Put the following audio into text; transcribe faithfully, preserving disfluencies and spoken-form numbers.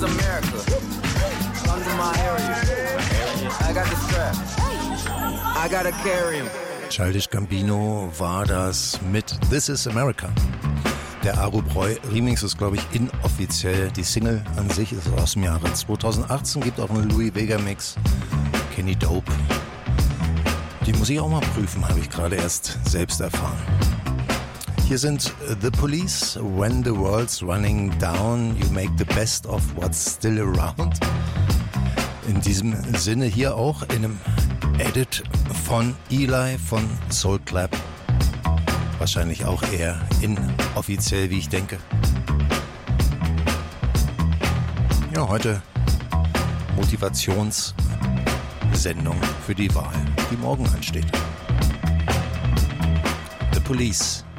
is America. Come to my area. I got the strap. I gotta carry him. Childish Gambino war das mit This is America. Der Aru Breu Remix ist, glaube ich, inoffiziell. Die Single an sich ist aus dem Jahre zweitausendachtzehn, gibt auch einen Louis Vega Mix. Kenny Dope. Die muss ich auch mal prüfen, habe ich gerade erst selbst erfahren. Hier sind The Police, When the World's Running Down, You Make the Best of What's Still Around. In diesem Sinne hier auch in einem Edit von Eli von Soul Clap. Wahrscheinlich auch eher inoffiziell, wie ich denke. Ja, heute Motivationssendung für die Wahl, die morgen ansteht. The Police.